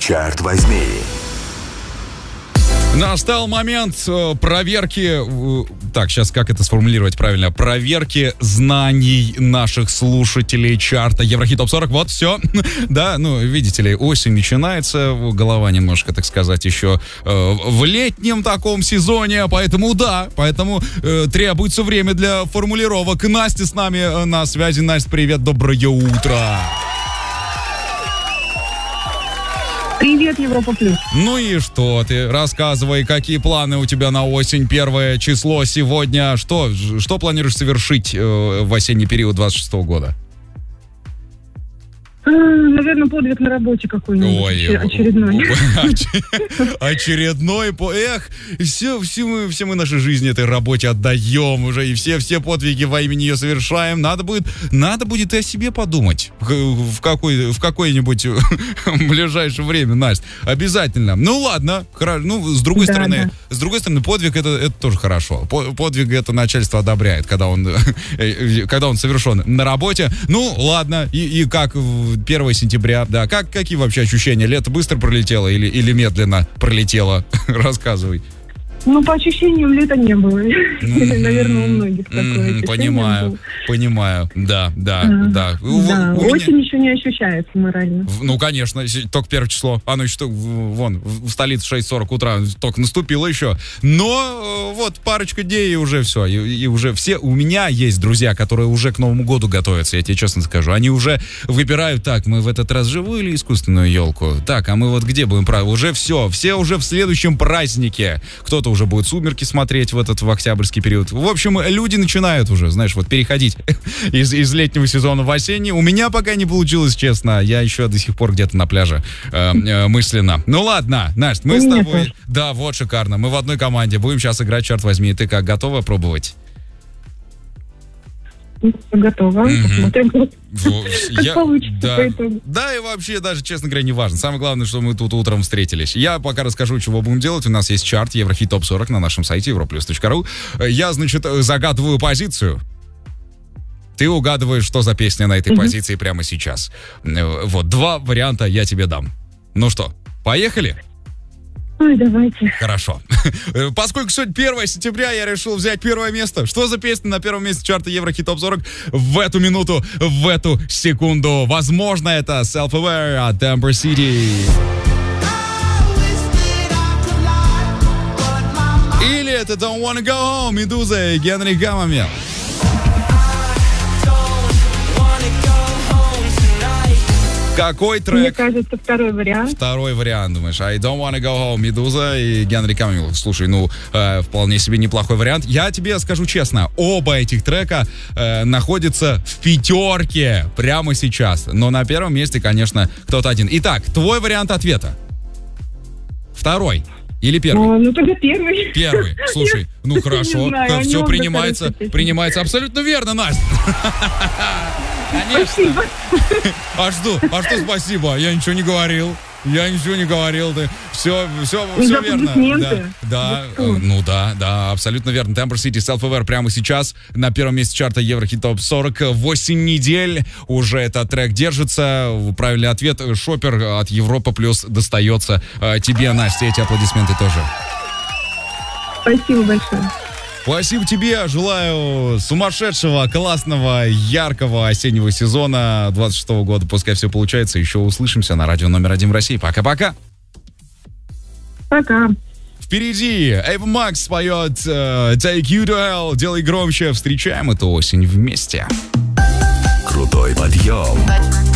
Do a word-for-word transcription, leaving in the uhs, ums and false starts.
Черт возьми. Настал момент э, проверки, э, так, сейчас как это сформулировать правильно, проверки знаний наших слушателей чарта Еврохит Топ сорок, вот все, да, ну, видите ли, осень начинается, голова немножко, так сказать, еще э, в летнем таком сезоне, поэтому да, поэтому э, требуется время для формулировок. Настя с нами э, на связи. Настя, привет, доброе утро. Привет, Европа Плюс. Ну и что ты? Рассказывай, какие планы у тебя на осень, первое число сегодня. Что, что планируешь совершить э, в осенний период двадцать шестого года? Наверное, подвиг на работе какой-нибудь. Ой, очередной. Очередной. Эх, все, все, мы, все мы нашей жизни этой работе отдаем уже, и все, все подвиги во имя нее совершаем. Надо будет, надо будет и о себе подумать в, какой, в какое-нибудь ближайшее время, Настя. Обязательно. Ну ладно, хорошо. Ну, с другой да, стороны, да. с другой стороны, подвиг это, это тоже хорошо. Подвиг это начальство одобряет, когда он, когда он совершен на работе. Ну, ладно, и, и как первого сентября, да, как, какие вообще ощущения? Лето быстро пролетело или, или медленно пролетело? Рассказывай. Ну, по ощущениям, лета не было. Mm-hmm. Наверное, у многих такое mm-hmm. Понимаю, было. понимаю, да, да, а, да. да. У, у Осень меня... еще не ощущается морально. Ну, конечно, только первое число. Оно еще, вон, в столице шесть сорок утра только наступило еще. Но вот парочка дней и уже все. И, и уже все, у меня есть друзья, которые уже к Новому году готовятся, я тебе честно скажу. Они уже выбирают, так, мы в этот раз живую или искусственную елку? Так, а мы вот где будем править? Уже все, все уже в следующем празднике. Кто-то уже будет «Сумерки» смотреть в этот в октябрьский период. В общем, люди начинают уже, знаешь, вот переходить из, из летнего сезона в осенний. У меня пока не получилось, честно. Я еще до сих пор где-то на пляже э, э, мысленно. Ну ладно, Настя, мы с тобой... Да, вот шикарно. Мы в одной команде. Будем сейчас играть, черт возьми. Ты как, готова пробовать? Готова. Посмотрим, как, я, как получится да, по итогу. Да, и вообще, даже, честно говоря, не важно. Самое главное, что мы тут утром встретились. Я пока расскажу, чего будем делать. У нас есть чарт Еврохит Топ сорок на нашем сайте европлюс точка ру. Я, значит, загадываю позицию. Ты угадываешь, что за песня на этой mm-hmm. позиции прямо сейчас. Вот, два варианта я тебе дам. Ну что, поехали? Ой, давайте. Хорошо. Поскольку сегодня первое сентября, я решил взять первое место. Что за песня на первом месте чарта Еврохит Топ сорок в эту минуту, в эту секунду? Возможно, это Self-Aware от Amber City. Или это Don't Wanna Go Home, Медуза и Генри Гамамел. Какой трек? Мне кажется, второй вариант. Второй вариант, думаешь. I don't wanna go home, Медуза и Генри Камил. Слушай, ну, э, вполне себе неплохой вариант. Я тебе скажу честно, оба этих трека э, находятся в пятерке прямо сейчас. Но на первом месте, конечно, кто-то один. Итак, твой вариант ответа. Второй. Или первый? А, ну, тогда первый. Первый. Слушай, ну хорошо. Знаю, все принимается, принимается абсолютно верно, Настя. Конечно. Спасибо. А что? А что спасибо? Я ничего не говорил. Я ничего не говорил. Ты все, все, все верно. Да, да, ну да, да, абсолютно верно. Amber City, Self-Aware прямо сейчас на первом месте чарта Еврохит Топ сорок. Восемь недель уже этот трек держится. Правильный ответ. Шопер от Европа Плюс достается тебе, Настя. Эти аплодисменты тоже. Спасибо большое. Спасибо тебе, желаю сумасшедшего, классного, яркого осеннего сезона двадцать шестого года. Пускай все получается, еще услышимся на радио номер один в России. Пока-пока. Пока. Впереди Эйва Макс поет uh, Take You to Hell. Делай громче. Встречаем эту осень вместе. Крутой подъем.